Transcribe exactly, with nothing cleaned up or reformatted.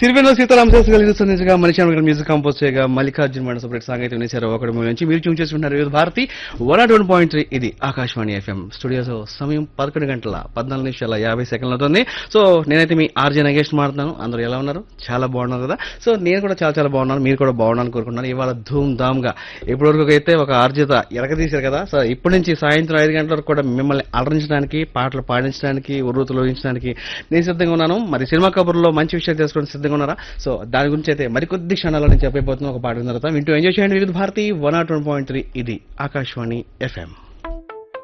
సిరివెన్నెల సీతారామ శాస్త్రి గారు సందేశంగా మనిషి గారు మ్యూజిక్ కంపోజ్ చేయగా మల్లికార్జున మేడం సపరేట్ సాంగ్ అయితే వినేశారు. ఒకటి మూవీ నుంచి మీరు ట్యూన్ చేసుకుంటున్నారు వివిధ Bharati one not one point three ఇది ఆకాశవాణి ఎఫ్ఎం. స్టూడియోస్ సమయం పదకొండు గంటల పద్నాలుగు నిమిషాల యాభై సెకండ్లు అవుతుంది. సో నేనైతే మీ ఆర్జే నగేష్ మాట్లాడుతున్నాను. అందరూ ఎలా ఉన్నారు? చాలా బాగున్నారు కదా. సో నేను కూడా చాలా చాలా బాగున్నాను, మీరు కూడా బాగున్నాను కోరుకుంటున్నాను. ఇవాళ ధూమ్ ధామ్ గా ఇప్పటివరకు అయితే ఒక ఆర్జేత ఎరగదీశారు కదా. సో ఇప్పటి నుంచి సాయంత్రం ఐదు గంటల వరకు కూడా మిమ్మల్ని అలరించడానికి, పాటలు పాడించడానికి, ఉర్రూతులు ఊహించడానికి నేను సిద్ధంగా ఉన్నాను. మరి సినిమా కబుర్లో మంచి విషయాలు తెలుసుకోవడానికి సిద్ధంగా ఉన్నారా? సో దాని గురించి అయితే మరికొద్ది క్షణాల్లో నేను చెప్పబోతున్నా. ఒక పాట విన్న తర్వాత వింటూ ఎంజాయ్ చేయండి వివిధ Bharati one not one point three ఇది ఆకాశవాణి ఎఫ్ఎం.